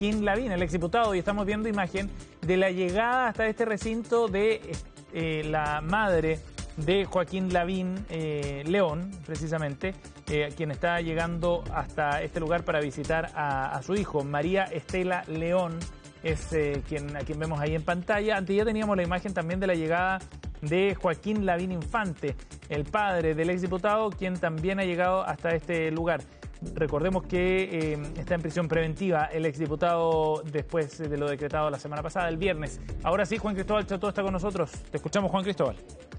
Joaquín Lavín, el exdiputado, y estamos viendo imagen de la llegada hasta este recinto de la madre de Joaquín Lavín León, precisamente, quien está llegando hasta este lugar para visitar a su hijo. María Estela León es a quien vemos ahí en pantalla. Antes ya teníamos la imagen también de la llegada de Joaquín Lavín Infante, el padre del exdiputado, quien también ha llegado hasta este lugar. Recordemos que está en prisión preventiva el exdiputado después de lo decretado la semana pasada, el viernes. Ahora sí, Juan Cristóbal Cható está con nosotros. Te escuchamos, Juan Cristóbal.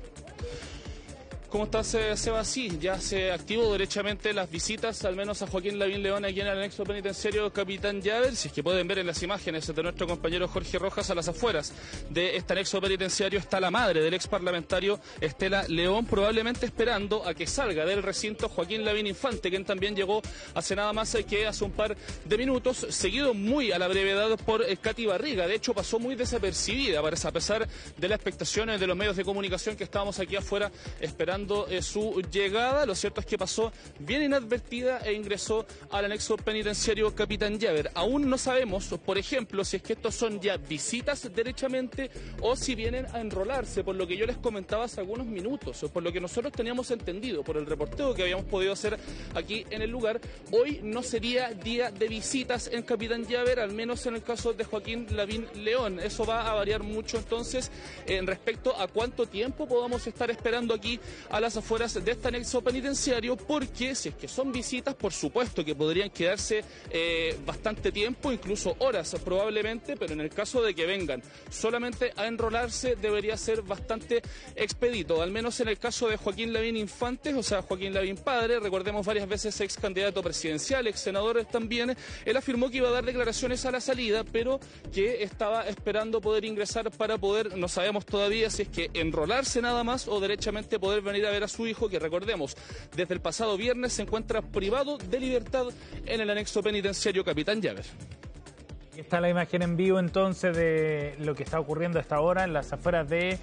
¿Cómo estás, Seba? Sí, ya se activó derechamente las visitas, al menos a Joaquín Lavín León, aquí en el anexo penitenciario Capitán Llaver. Si es que pueden ver en las imágenes de nuestro compañero Jorge Rojas, a las afueras de este anexo penitenciario está la madre del ex parlamentario Estela León, probablemente esperando a que salga del recinto Joaquín Lavín Infante, quien también llegó hace nada más que hace un par de minutos, seguido muy a la brevedad por Katy Barriga. De hecho, pasó muy desapercibida, a pesar de las expectaciones de los medios de comunicación que estábamos aquí afuera esperando su llegada. Lo cierto es que pasó bien inadvertida e ingresó al anexo penitenciario Capitán Llaver. Aún no sabemos, por ejemplo, si es que estos son ya visitas derechamente o si vienen a enrolarse, por lo que yo les comentaba hace algunos minutos, por lo que nosotros teníamos entendido por el reporteo que habíamos podido hacer aquí en el lugar. Hoy no sería día de visitas en Capitán Llaver, al menos en el caso de Joaquín Lavín León. Eso va a variar mucho entonces en respecto a cuánto tiempo podamos estar esperando aquí a las afueras de este anexo penitenciario, porque si es que son visitas, por supuesto que podrían quedarse bastante tiempo, incluso horas probablemente, pero en el caso de que vengan solamente a enrolarse, debería ser bastante expedito, al menos en el caso de Joaquín Lavín Infante, o sea, Joaquín Lavín padre, recordemos varias veces ex candidato presidencial, ex senador también. Él afirmó que iba a dar declaraciones a la salida, pero que estaba esperando poder ingresar para poder, no sabemos todavía si es que enrolarse nada más o derechamente poder venir a ver a su hijo, que recordemos, desde el pasado viernes se encuentra privado de libertad en el anexo penitenciario Capitán Llaver. Está la imagen en vivo entonces de lo que está ocurriendo hasta ahora en las afueras de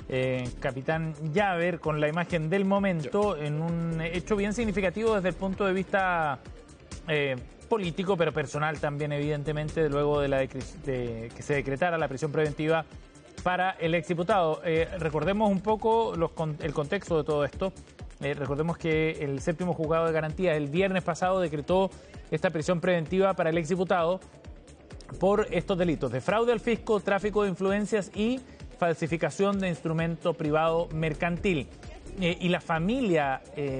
Capitán Llaver, con la imagen del momento, en un hecho bien significativo desde el punto de vista político, pero personal también, evidentemente, luego de que se decretara la prisión preventiva para el exdiputado. Recordemos un poco el contexto de todo esto. Recordemos que el séptimo juzgado de garantía el viernes pasado decretó esta prisión preventiva para el exdiputado por estos delitos de fraude al fisco, tráfico de influencias y falsificación de instrumento privado mercantil. Y la familia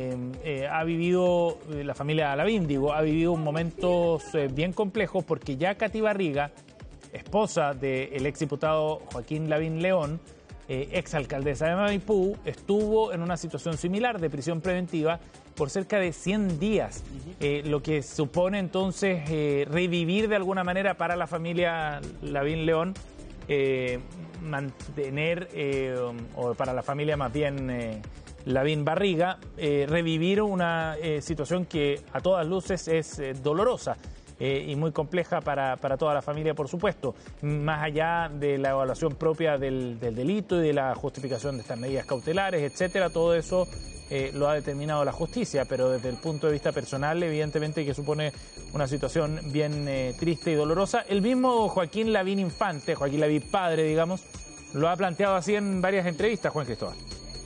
la familia Lavín, ha vivido momentos bien complejos, porque ya Katy Barriga, esposa del exdiputado Joaquín Lavín León, exalcaldesa de Maipú, estuvo en una situación similar de prisión preventiva por cerca de 100 días, lo que supone entonces revivir de alguna manera para la familia Lavín León, mantener, o para la familia más bien Lavín Barriga, revivir una situación que a todas luces es dolorosa. Y muy compleja para toda la familia, por supuesto, más allá de la evaluación propia del delito y de la justificación de estas medidas cautelares, etcétera. Todo eso lo ha determinado la justicia, pero desde el punto de vista personal, evidentemente que supone una situación bien triste y dolorosa. El mismo Joaquín Lavín Infante, Joaquín Lavín padre, digamos, lo ha planteado así en varias entrevistas, Juan Cristóbal.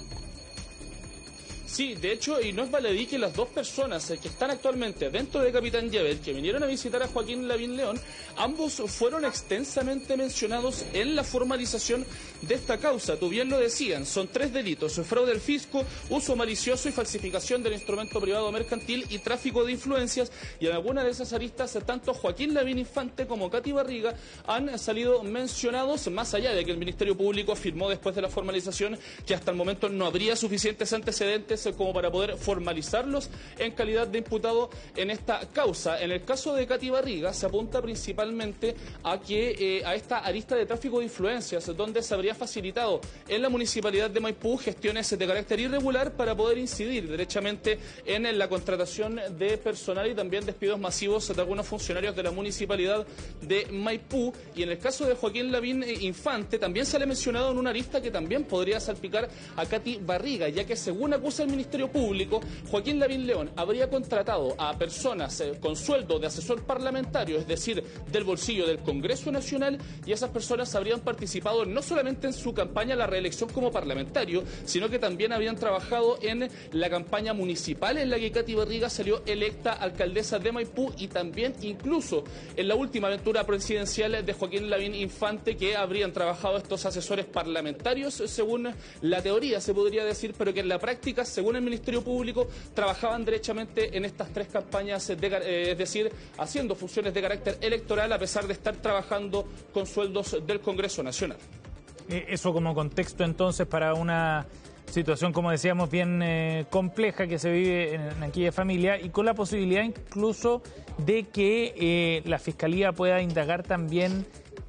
Sí, de hecho, y no es baladí que las dos personas que están actualmente dentro de Capitán Llaver, que vinieron a visitar a Joaquín Lavín León, ambos fueron extensamente mencionados en la formalización de esta causa. Tú bien lo decían, son 3 delitos: fraude al fisco, uso malicioso y falsificación del instrumento privado mercantil y tráfico de influencias, y en alguna de esas aristas tanto Joaquín Lavín Infante como Katy Barriga han salido mencionados, más allá de que el Ministerio Público afirmó después de la formalización que hasta el momento no habría suficientes antecedentes como para poder formalizarlos en calidad de imputado en esta causa. En el caso de Katy Barriga se apunta principalmente a que a esta arista de tráfico de influencias, donde se habría facilitado en la municipalidad de Maipú gestiones de carácter irregular para poder incidir derechamente en la contratación de personal y también despidos masivos de algunos funcionarios de la municipalidad de Maipú. Y en el caso de Joaquín Lavín Infante también se le ha mencionado en una arista que también podría salpicar a Katy Barriga, ya que según acusa el Ministerio Público, Joaquín Lavín León habría contratado a personas con sueldo de asesor parlamentario, es decir, del bolsillo del Congreso Nacional, y esas personas habrían participado no solamente en su campaña a la reelección como parlamentario, sino que también habían trabajado en la campaña municipal en la que Katy Barriga salió electa alcaldesa de Maipú, y también incluso en la última aventura presidencial de Joaquín Lavín Infante, que habrían trabajado estos asesores parlamentarios, según la teoría se podría decir, pero que en la práctica, según el Ministerio Público, trabajaban derechamente en estas tres campañas, es decir, haciendo funciones de carácter electoral a pesar de estar trabajando con sueldos del Congreso Nacional. Eso como contexto entonces para una situación, como decíamos, bien compleja que se vive en aquella familia, y con la posibilidad incluso de que la Fiscalía pueda indagar también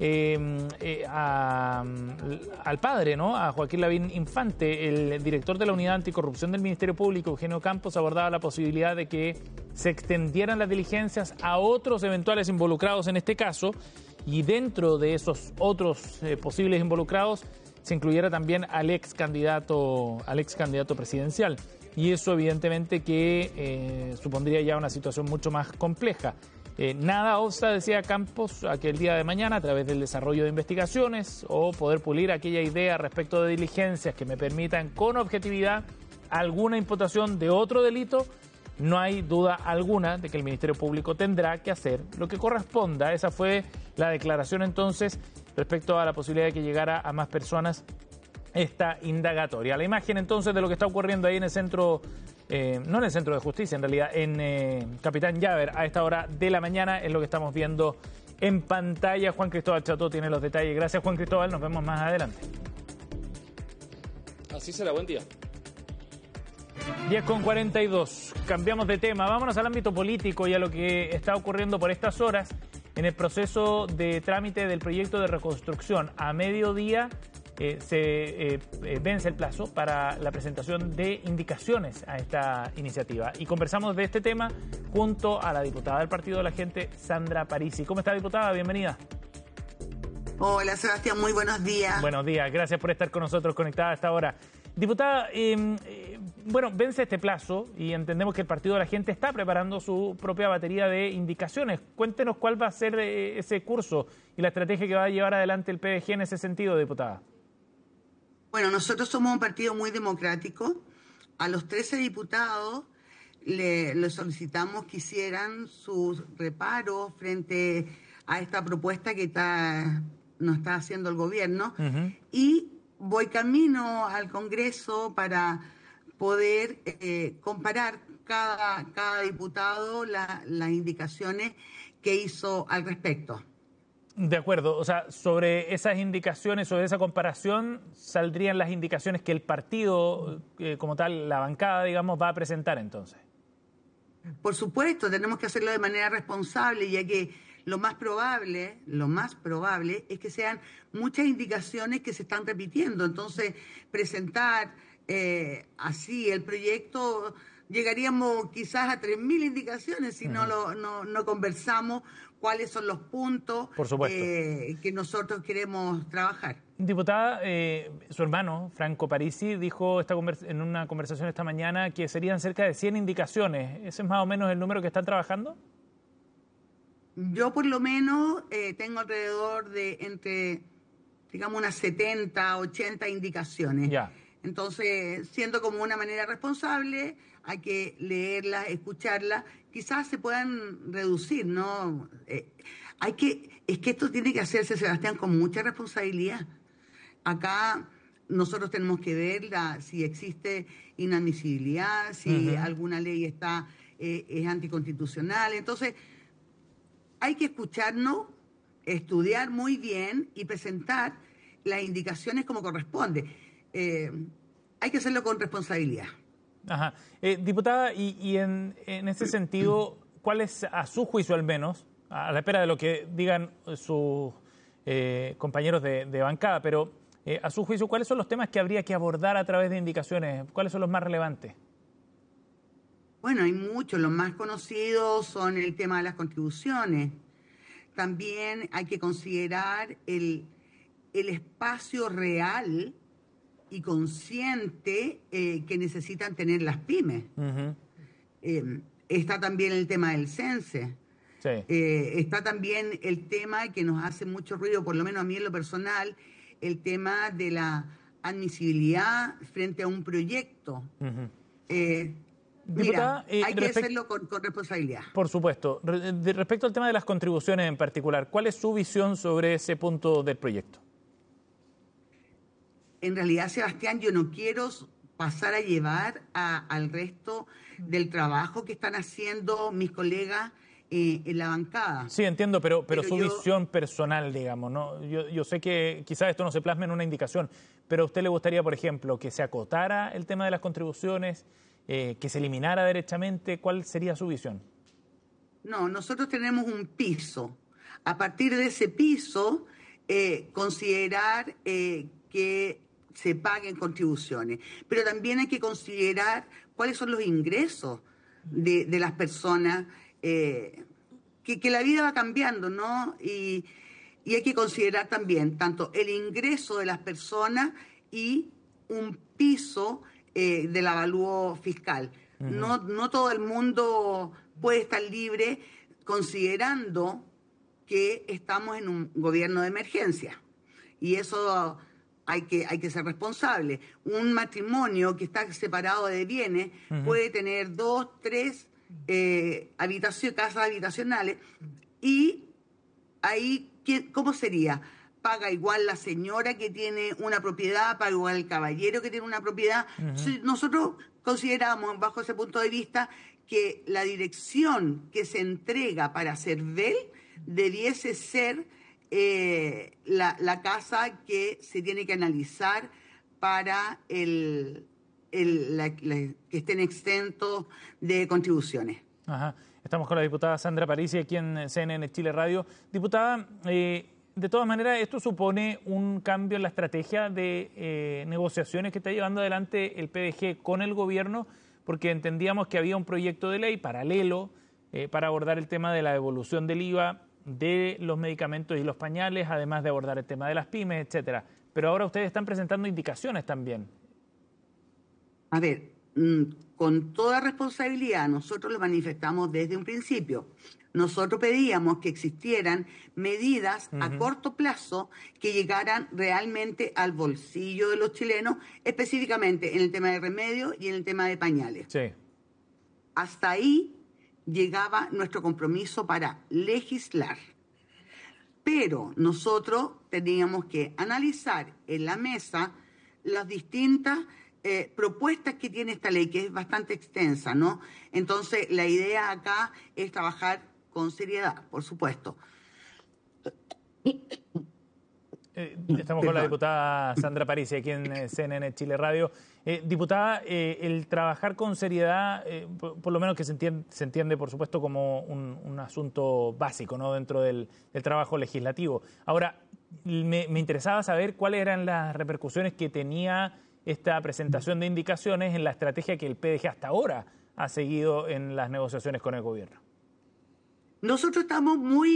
al padre, ¿no? A Joaquín Lavín Infante. El director de la Unidad Anticorrupción del Ministerio Público, Eugenio Campos, abordaba la posibilidad de que se extendieran las diligencias a otros eventuales involucrados en este caso, y dentro de esos otros posibles involucrados se incluyera también al ex candidato presidencial. Y eso evidentemente que supondría ya una situación mucho más compleja. Nada obsta, decía Campos, a que el día de mañana, a través del desarrollo de investigaciones o poder pulir aquella idea respecto de diligencias que me permitan con objetividad alguna imputación de otro delito, no hay duda alguna de que el Ministerio Público tendrá que hacer lo que corresponda. Esa fue la declaración entonces respecto a la posibilidad de que llegara a más personas esta indagatoria. La imagen entonces de lo que está ocurriendo ahí en el centro, no en el centro de justicia, en realidad en Capitán Llaver a esta hora de la mañana, es lo que estamos viendo en pantalla. Juan Cristóbal Cható tiene los detalles. Gracias, Juan Cristóbal, nos vemos más adelante. Así será, buen día. 10:42. Cambiamos de tema. Vámonos al ámbito político y a lo que está ocurriendo por estas horas en el proceso de trámite del proyecto de reconstrucción. A mediodía se vence el plazo para la presentación de indicaciones a esta iniciativa. Y conversamos de este tema junto a la diputada del Partido de la Gente, Sandra Parisi. ¿Cómo está, diputada? Bienvenida. Hola, Sebastián, muy buenos días. Buenos días, gracias por estar con nosotros conectada a esta hora. Diputada, bueno, vence este plazo y entendemos que el Partido de la Gente está preparando su propia batería de indicaciones. Cuéntenos cuál va a ser ese curso y la estrategia que va a llevar adelante el PDG en ese sentido, diputada. Bueno, nosotros somos un partido muy democrático. A los 13 diputados le solicitamos que hicieran sus reparos frente a esta propuesta que nos está haciendo el gobierno. Y voy camino al Congreso para poder comparar cada diputado las indicaciones que hizo al respecto. De acuerdo, o sea, sobre esas indicaciones, sobre esa comparación, saldrían las indicaciones que el partido, como tal, la bancada, digamos, va a presentar entonces. Por supuesto, tenemos que hacerlo de manera responsable, ya que lo más probable es que sean muchas indicaciones que se están repitiendo. Entonces, presentar así el proyecto, llegaríamos quizás a 3.000 indicaciones si no conversamos cuáles son los puntos que nosotros queremos trabajar. Diputada, su hermano, Franco Parisi, dijo en una conversación esta mañana que serían cerca de 100 indicaciones. ¿Ese es más o menos el número que están trabajando? Yo por lo menos tengo alrededor de entre, digamos, unas 70, 80 indicaciones. Ya. Entonces, siendo como una manera responsable, hay que leerlas, escucharlas, quizás se puedan reducir, ¿no? Es que esto tiene que hacerse, Sebastián, con mucha responsabilidad. Acá nosotros tenemos que ver si existe inadmisibilidad, si alguna ley es anticonstitucional. Entonces, hay que escucharnos, estudiar muy bien y presentar las indicaciones como corresponde. Hay que hacerlo con responsabilidad. Ajá. Diputada, y en ese sentido, ¿cuál es, a su juicio al menos, a la espera de lo que digan sus compañeros de bancada, pero a su juicio, cuáles son los temas que habría que abordar a través de indicaciones? ¿Cuáles son los más relevantes? Bueno, hay muchos. Los más conocidos son el tema de las contribuciones. También hay que considerar el espacio real y consciente que necesitan tener las pymes. Está también el tema del CENSE. Sí. Está también el tema que nos hace mucho ruido, por lo menos a mí en lo personal, el tema de la admisibilidad frente a un proyecto. Diputada, mira, hay que hacerlo con responsabilidad. Por supuesto. Respecto al tema de las contribuciones en particular, ¿cuál es su visión sobre ese punto del proyecto? En realidad, Sebastián, yo no quiero pasar a llevar al resto del trabajo que están haciendo mis colegas en la bancada. Sí, entiendo, pero su visión personal, digamos, ¿no? Yo sé que quizás esto no se plasme en una indicación, pero ¿a usted le gustaría, por ejemplo, que se acotara el tema de las contribuciones, que se eliminara derechamente? ¿Cuál sería su visión? No, nosotros tenemos un piso. A partir de ese piso, considerar que se paguen contribuciones. Pero también hay que considerar cuáles son los ingresos de las personas, que la vida va cambiando, ¿no? Y hay que considerar también tanto el ingreso de las personas y un piso del avalúo fiscal. No todo el mundo puede estar libre, considerando que estamos en un gobierno de emergencia. Y eso hay que ser responsable. Un matrimonio que está separado de bienes puede tener 2, 3 casas habitacionales, y ahí, ¿cómo sería? Paga igual la señora que tiene una propiedad, paga igual el caballero que tiene una propiedad. Nosotros consideramos, bajo ese punto de vista, que la dirección que se entrega para CERVEL debiese ser la casa que se tiene que analizar para que estén exentos de contribuciones. Ajá. Estamos con la diputada Sandra Parisi aquí en CNN Chile Radio. Diputada, de todas maneras, esto supone un cambio en la estrategia de negociaciones que está llevando adelante el PDG con el gobierno, porque entendíamos que había un proyecto de ley paralelo para abordar el tema de la devolución del IVA de los medicamentos y los pañales, además de abordar el tema de las pymes, etcétera. Pero ahora ustedes están presentando indicaciones también. A ver, con toda responsabilidad, nosotros lo manifestamos desde un principio. Nosotros pedíamos que existieran medidas a corto plazo que llegaran realmente al bolsillo de los chilenos, específicamente en el tema de remedios y en el tema de pañales. Sí. Hasta ahí llegaba nuestro compromiso para legislar. Pero nosotros teníamos que analizar en la mesa las distintas propuestas que tiene esta ley, que es bastante extensa, ¿no? Entonces, la idea acá es trabajar con seriedad, por supuesto. Estamos con la diputada Sandra Parisi aquí en CNN Chile Radio. Diputada, el trabajar con seriedad, por lo menos que se entiende, por supuesto, como un asunto básico, ¿no?, dentro del trabajo legislativo. Ahora, me interesaba saber cuáles eran las repercusiones que tenía esta presentación de indicaciones en la estrategia que el PDG hasta ahora ha seguido en las negociaciones con el gobierno. Nosotros estamos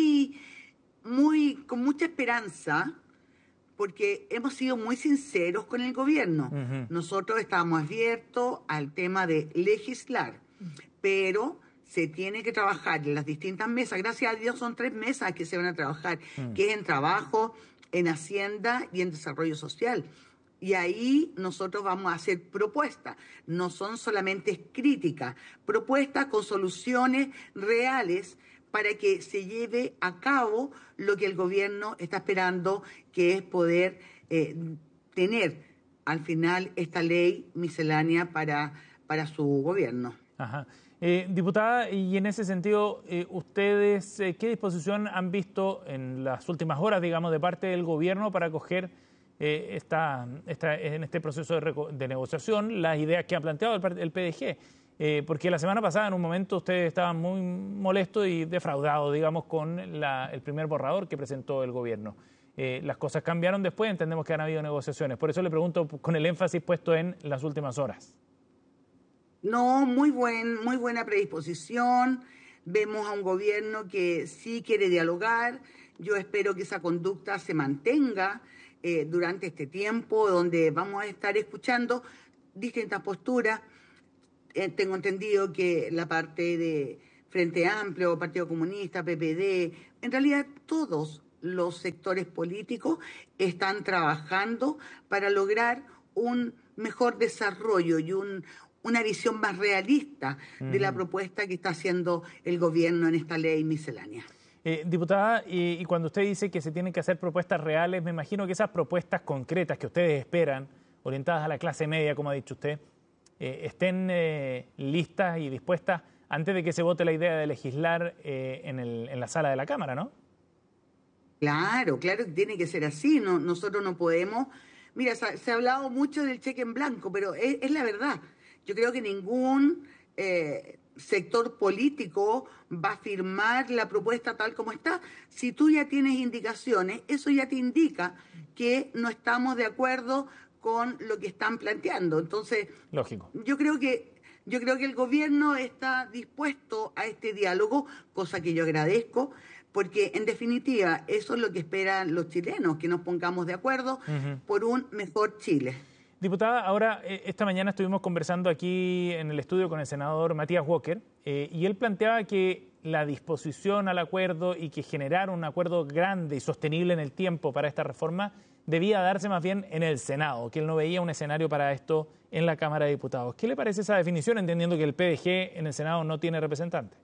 con mucha esperanza, porque hemos sido muy sinceros con el gobierno. Nosotros estamos abiertos al tema de legislar, pero se tiene que trabajar en las distintas mesas. Gracias a Dios son 3 mesas que se van a trabajar, que es en trabajo, en Hacienda y en desarrollo social. Y ahí nosotros vamos a hacer propuestas, no son solamente críticas, propuestas con soluciones reales para que se lleve a cabo lo que el gobierno está esperando, que es poder tener al final esta ley miscelánea para su gobierno. Ajá. Diputada, y en ese sentido, ¿ustedes qué disposición han visto en las últimas horas, digamos, de parte del gobierno para acoger en este proceso de negociación las ideas que ha planteado el PDG? Porque la semana pasada, en un momento, ustedes estaban muy molestos y defraudados, digamos, con el primer borrador que presentó el gobierno. Las cosas cambiaron después, entendemos que han habido negociaciones. Por eso le pregunto, con el énfasis puesto en las últimas horas. No, muy buena predisposición. Vemos a un gobierno que sí quiere dialogar, Yo espero que esa conducta se mantenga durante este tiempo, donde vamos a estar escuchando distintas posturas. Tengo entendido que la parte de Frente Amplio, Partido Comunista, PPD, en realidad todos los sectores políticos están trabajando para lograr un mejor desarrollo y una visión más realista de la propuesta que está haciendo el gobierno en esta ley miscelánea. Diputada, y cuando usted dice que se tienen que hacer propuestas reales, me imagino que esas propuestas concretas que ustedes esperan, orientadas a la clase media, como ha dicho usted, estén listas y dispuestas antes de que se vote la idea de legislar en la sala de la Cámara, ¿no? Claro que tiene que ser así. Nosotros no podemos... Mira, se ha hablado mucho del cheque en blanco, pero es la verdad. Yo creo que ningún sector político va a firmar la propuesta tal como está. Si tú ya tienes indicaciones, eso ya te indica que no estamos de acuerdo con lo que están planteando. Entonces, lógico. Yo creo que el gobierno está dispuesto a este diálogo, cosa que yo agradezco, porque en definitiva eso es lo que esperan los chilenos, que nos pongamos de acuerdo por un mejor Chile. Diputada, ahora esta mañana estuvimos conversando aquí en el estudio con el senador Matías Walker y él planteaba que la disposición al acuerdo y que generar un acuerdo grande y sostenible en el tiempo para esta reforma debía darse más bien en el Senado, que él no veía un escenario para esto en la Cámara de Diputados. ¿Qué le parece esa definición, entendiendo que el PDG en el Senado no tiene representante?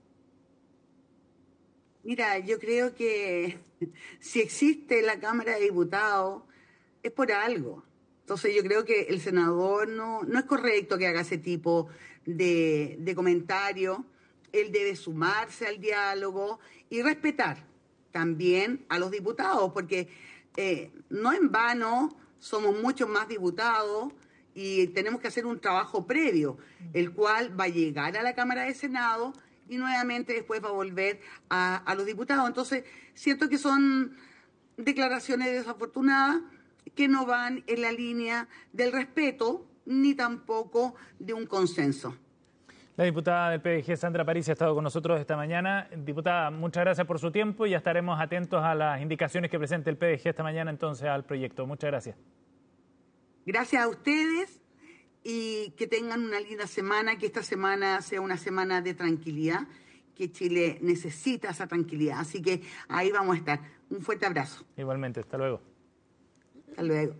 Mira, yo creo que si existe la Cámara de Diputados es por algo. Entonces yo creo que el senador no es correcto que haga ese tipo de comentario. Él debe sumarse al diálogo y respetar también a los diputados, porque no en vano somos muchos más diputados y tenemos que hacer un trabajo previo, el cual va a llegar a la Cámara de Senado y nuevamente después va a volver a los diputados. Entonces siento que son declaraciones desafortunadas que no van en la línea del respeto ni tampoco de un consenso. La diputada del PDG, Sandra París, ha estado con nosotros esta mañana. Diputada, muchas gracias por su tiempo y ya estaremos atentos a las indicaciones que presente el PDG esta mañana entonces al proyecto. Muchas gracias. Gracias a ustedes y que tengan una linda semana, que esta semana sea una semana de tranquilidad, que Chile necesita esa tranquilidad. Así que ahí vamos a estar. Un fuerte abrazo. Igualmente, hasta luego. Hasta luego.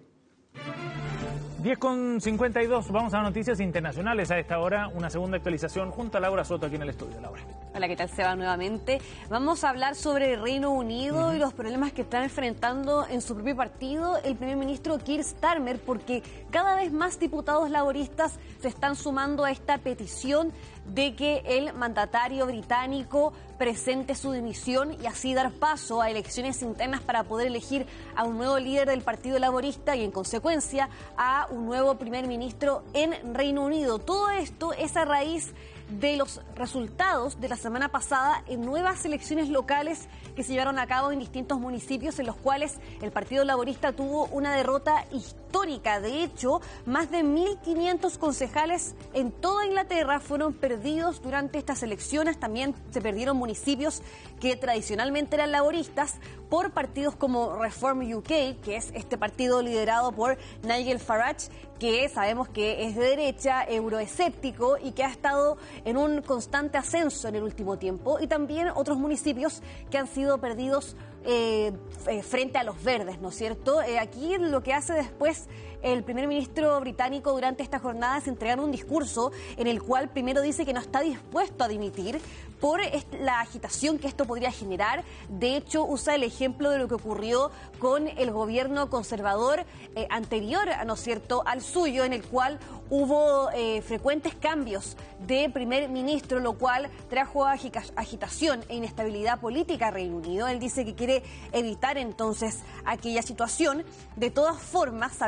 10:52, vamos a noticias internacionales a esta hora, una segunda actualización junto a Laura Soto aquí en el estudio. Laura. Hola, ¿qué tal, Seba? Nuevamente. Vamos a hablar sobre el Reino Unido y los problemas que está enfrentando en su propio partido el primer ministro Keir Starmer, porque cada vez más diputados laboristas se están sumando a esta petición de que el mandatario británico presente su dimisión y así dar paso a elecciones internas para poder elegir a un nuevo líder del Partido Laborista y en consecuencia a un nuevo primer ministro en Reino Unido. Todo esto es a raíz de los resultados de la semana pasada en nuevas elecciones locales que se llevaron a cabo en distintos municipios en los cuales el Partido Laborista tuvo una derrota histórica. De hecho, más de 1.500 concejales en toda Inglaterra fueron perdidos durante estas elecciones. También se perdieron municipios que tradicionalmente eran laboristas por partidos como Reform UK, que es este partido liderado por Nigel Farage, que sabemos que es de derecha, euroescéptico y que ha estado en un constante ascenso en el último tiempo, y también otros municipios que han sido perdidos frente a los verdes, ¿no es cierto? Aquí lo que hace después el primer ministro británico durante esta jornada es entregar un discurso en el cual primero dice que no está dispuesto a dimitir por la agitación que esto podría generar. De hecho, usa el ejemplo de lo que ocurrió con el gobierno conservador anterior, ¿no es cierto?, al suyo, en el cual hubo frecuentes cambios de primer ministro, lo cual trajo agitación e inestabilidad política a Reino Unido. Él dice que quiere evitar entonces aquella situación. De todas formas, sabemos de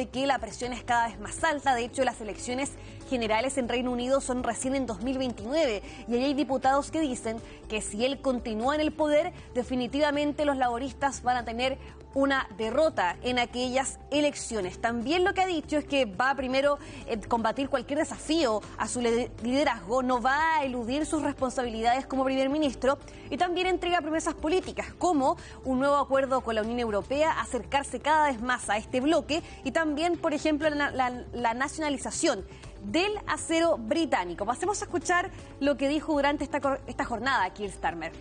que la presión es cada vez más alta. De hecho, las elecciones generales en Reino Unido son recién en 2029 y ahí hay diputados que dicen que si él continúa en el poder, definitivamente los laboristas van a tener una derrota en aquellas elecciones. También lo que ha dicho es que va a primero combatir cualquier desafío a su liderazgo, no va a eludir sus responsabilidades como primer ministro y también entrega promesas políticas como un nuevo acuerdo con la Unión Europea, acercarse cada vez más a este bloque y también, por ejemplo, la nacionalización del acero británico. Pasemos a escuchar lo que dijo durante esta jornada Keir Starmer.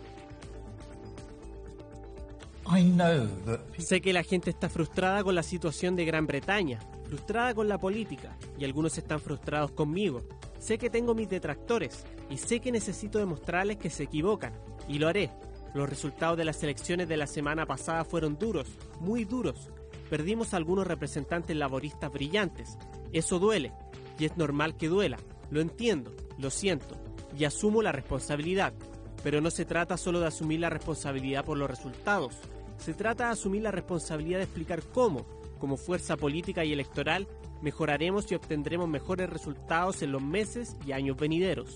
Sé que la gente está frustrada con la situación de Gran Bretaña, frustrada con la política, y algunos están frustrados conmigo. Sé que tengo mis detractores, y sé que necesito demostrarles que se equivocan, y lo haré. Los resultados de las elecciones de la semana pasada fueron duros, muy duros. Perdimos a algunos representantes laboristas brillantes. Eso duele, y es normal que duela. Lo entiendo, lo siento, y asumo la responsabilidad. Pero no se trata solo de asumir la responsabilidad por los resultados. Se trata de asumir la responsabilidad de explicar cómo, como fuerza política y electoral, mejoraremos y obtendremos mejores resultados en los meses y años venideros.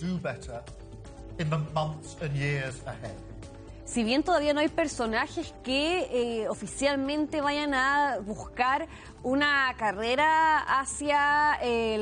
Si bien todavía no hay personajes que oficialmente vayan a buscar una carrera hacia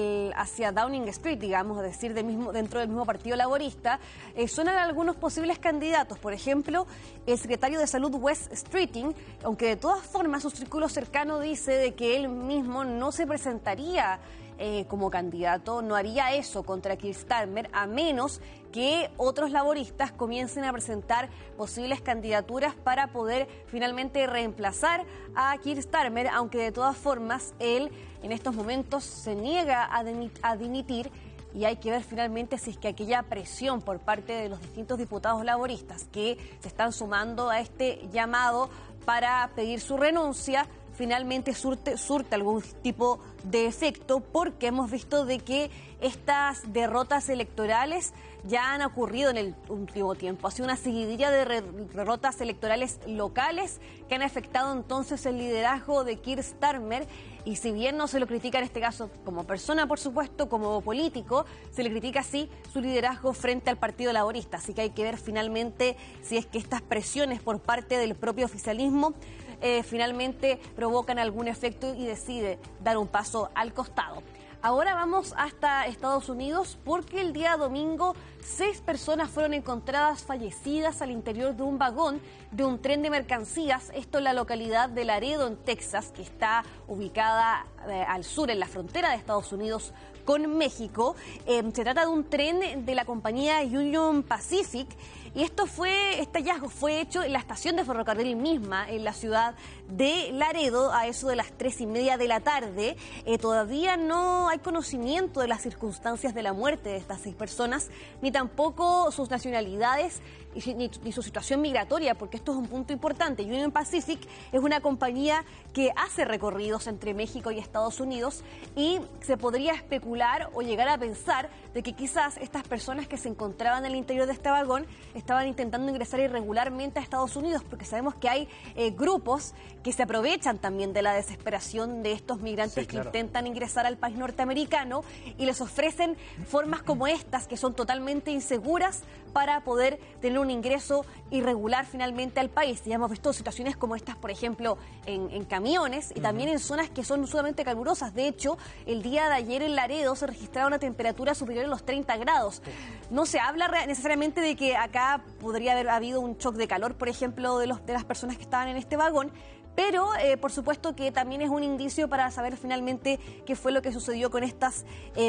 Downing Street, digamos, es decir, dentro del mismo Partido Laborista, suenan algunos posibles candidatos. Por ejemplo, el secretario de Salud Wes Streeting, aunque de todas formas su círculo cercano dice de que él mismo no se presentaría como candidato, no haría eso contra Keir Starmer, a menos que otros laboristas comiencen a presentar posibles candidaturas para poder finalmente reemplazar a Keir Starmer, aunque de todas formas él en estos momentos se niega a dimitir. Y hay que ver finalmente si es que aquella presión por parte de los distintos diputados laboristas que se están sumando a este llamado para pedir su renuncia finalmente surte algún tipo de efecto, porque hemos visto de que estas derrotas electorales ya han ocurrido en el último tiempo. Ha sido una seguidilla de derrotas electorales locales que han afectado entonces el liderazgo de Keir Starmer, y si bien no se lo critica en este caso como persona, por supuesto, como político, se le critica sí su liderazgo frente al Partido Laborista. Así que hay que ver finalmente si es que estas presiones por parte del propio oficialismo finalmente provocan algún efecto y decide dar un paso al costado. Ahora vamos hasta Estados Unidos porque el día domingo 6 personas fueron encontradas fallecidas al interior de un vagón de un tren de mercancías, esto en la localidad de Laredo, en Texas, que está ubicada al sur, en la frontera de Estados Unidos con México. Se trata de un tren de la compañía Union Pacific. Y este hallazgo fue hecho en la estación de ferrocarril misma, en la ciudad de Laredo, a eso de las 3:30 de la tarde. Todavía no hay conocimiento de las circunstancias de la muerte de estas 6 personas, ni tampoco sus nacionalidades ni su situación migratoria, porque esto es un punto importante. Union Pacific es una compañía que hace recorridos entre México y Estados Unidos, y se podría especular o llegar a pensar de que quizás estas personas que se encontraban en el interior de este vagón estaban intentando ingresar irregularmente a Estados Unidos, porque sabemos que hay grupos que se aprovechan también de la desesperación de estos migrantes que intentan ingresar al país norteamericano y les ofrecen formas como estas, que son totalmente inseguras, para poder tener un ingreso irregular finalmente al país. Ya hemos visto situaciones como estas, por ejemplo, en camiones y también en zonas que son sumamente calurosas. De hecho, el día de ayer en Laredo se registraba una temperatura superior a los 30 grados. No se habla necesariamente de que acá podría haber habido un shock de calor, por ejemplo, de las personas que estaban en este vagón, pero por supuesto que también es un indicio para saber finalmente qué fue lo que sucedió con estas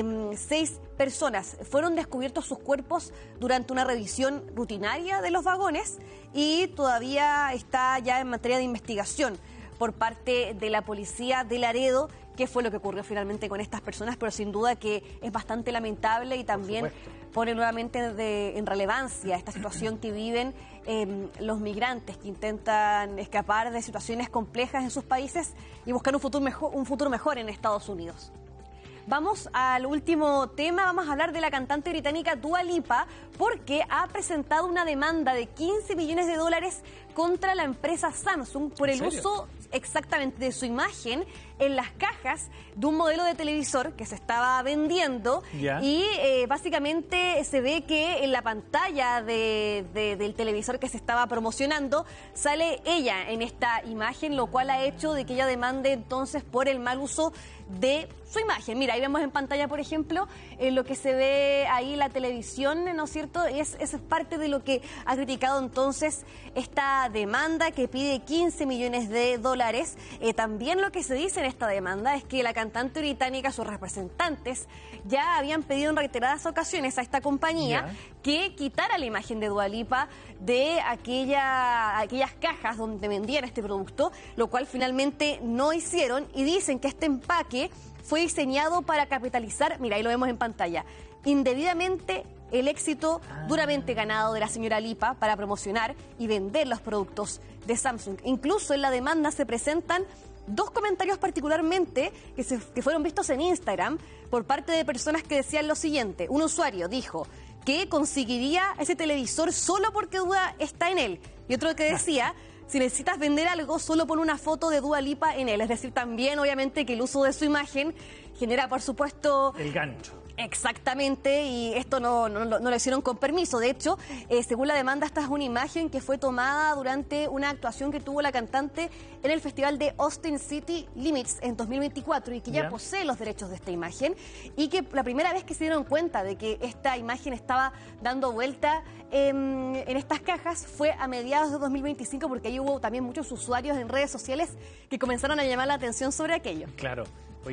6 personas. Fueron descubiertos sus cuerpos durante una revisión rutinaria de los vagones y todavía está ya en materia de investigación por parte de la policía de Laredo qué fue lo que ocurrió finalmente con estas personas, pero sin duda que es bastante lamentable y también pone nuevamente en relevancia esta situación que viven los migrantes que intentan escapar de situaciones complejas en sus países y buscar un futuro mejor en Estados Unidos. Vamos al último tema, vamos a hablar de la cantante británica Dua Lipa, porque ha presentado una demanda de $15 millones contra la empresa Samsung por el uso exactamente de su imagen en las cajas de un modelo de televisor que se estaba vendiendo. Y básicamente se ve que en la pantalla del televisor que se estaba promocionando sale ella en esta imagen, lo cual ha hecho de que ella demande entonces por el mal uso de su imagen. Mira, ahí vemos en pantalla, por ejemplo, lo que se ve ahí en la televisión, ¿no es cierto? Eso es parte de lo que ha criticado entonces esta demanda que pide 15 millones de dólares. También lo que se dice en esta demanda es que la cantante británica, sus representantes, ya habían pedido en reiteradas ocasiones a esta compañía que quitara la imagen de Dua Lipa de aquellas cajas donde vendían este producto, lo cual finalmente no hicieron, y dicen que este empaque fue diseñado para capitalizar, mira, ahí lo vemos en pantalla, indebidamente el éxito duramente ganado de la señora Lipa para promocionar y vender los productos de Samsung. Incluso en la demanda se presentan dos comentarios particularmente que fueron vistos en Instagram por parte de personas que decían lo siguiente. Un usuario dijo que conseguiría ese televisor solo porque Dua está en él. Y otro que decía, si necesitas vender algo, solo pon una foto de Dua Lipa en él. Es decir, también obviamente que el uso de su imagen genera, por supuesto, el gancho. Exactamente, y esto no lo hicieron con permiso. De hecho, según la demanda, esta es una imagen que fue tomada durante una actuación que tuvo la cantante en el festival de Austin City Limits en 2024 y que ya posee los derechos de esta imagen, y que la primera vez que se dieron cuenta de que esta imagen estaba dando vuelta en estas cajas fue a mediados de 2025, porque ahí hubo también muchos usuarios en redes sociales que comenzaron a llamar la atención sobre aquello. Claro.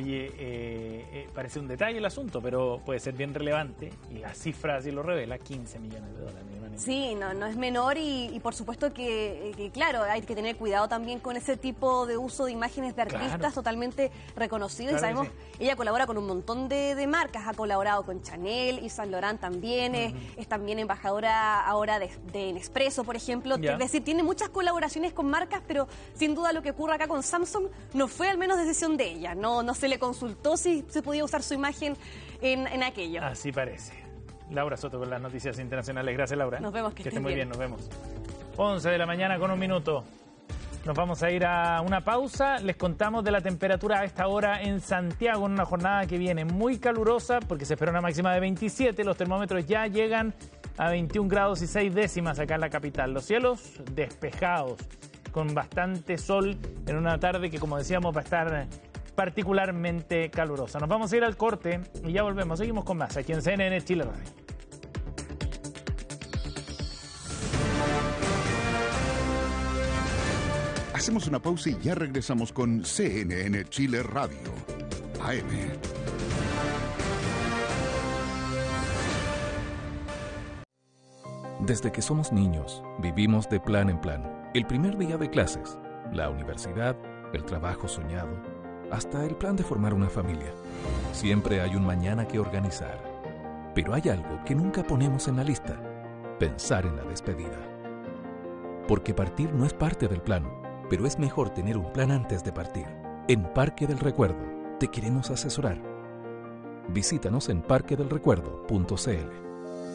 Oye, parece un detalle el asunto, pero puede ser bien relevante, y la cifra así lo revela, 15 millones de dólares. Sí, no es menor, y por supuesto que, claro, hay que tener cuidado también con ese tipo de uso de imágenes de artistas totalmente reconocidos. Claro, y sabemos, ella colabora con un montón de marcas, ha colaborado con Chanel, Yves Saint Laurent también, es también embajadora ahora de Nespresso, por ejemplo. Es decir, tiene muchas colaboraciones con marcas, pero sin duda lo que ocurre acá con Samsung no fue al menos decisión de ella, no se le consultó si se podía usar su imagen en aquello. Así parece. Laura Soto con las noticias internacionales. Gracias, Laura. Nos vemos, que esté muy bien. Nos vemos. 11 de la mañana con 1 minuto. Nos vamos a ir a una pausa. Les contamos de la temperatura a esta hora en Santiago, en una jornada que viene muy calurosa porque se espera una máxima de 27. Los termómetros ya llegan a 21 grados y 6 décimas acá en la capital. Los cielos despejados, con bastante sol en una tarde que, como decíamos, va a estar particularmente calurosa. Nos vamos a ir al corte y ya volvemos. Seguimos con más aquí en CNN Chile Radio. Hacemos una pausa y ya regresamos con CNN Chile Radio, AM. Desde que somos niños, vivimos de plan en plan. El primer día de clases, la universidad, el trabajo soñado, hasta el plan de formar una familia. Siempre hay un mañana que organizar. Pero hay algo que nunca ponemos en la lista: pensar en la despedida. Porque partir no es parte del plan, pero es mejor tener un plan antes de partir. En Parque del Recuerdo te queremos asesorar. Visítanos en parquedelrecuerdo.cl.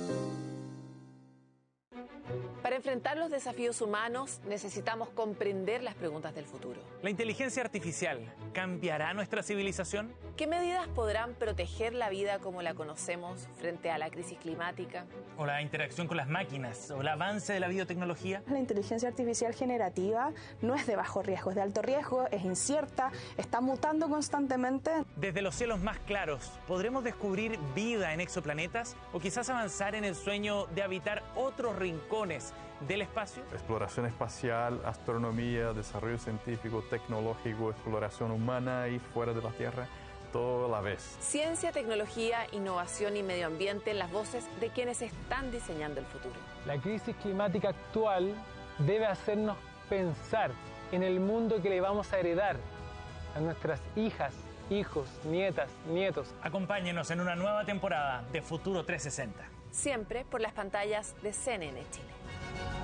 Para enfrentar los desafíos humanos necesitamos comprender las preguntas del futuro. ¿La inteligencia artificial cambiará nuestra civilización? ¿Qué medidas podrán proteger la vida como la conocemos frente a la crisis climática? ¿O la interacción con las máquinas? ¿O el avance de la biotecnología? La inteligencia artificial generativa no es de bajo riesgo, es de alto riesgo, es incierta, está mutando constantemente. Desde los cielos más claros, ¿podremos descubrir vida en exoplanetas? ¿O quizás avanzar en el sueño de habitar otros rincones del espacio? Exploración espacial, astronomía, desarrollo científico, tecnológico, exploración humana y fuera de la Tierra, todo a la vez. Ciencia, tecnología, innovación y medio ambiente en las voces de quienes están diseñando el futuro. La crisis climática actual debe hacernos pensar en el mundo que le vamos a heredar a nuestras hijas, hijos, nietas, nietos. Acompáñenos en una nueva temporada de Futuro 360. Siempre por las pantallas de CNN Chile.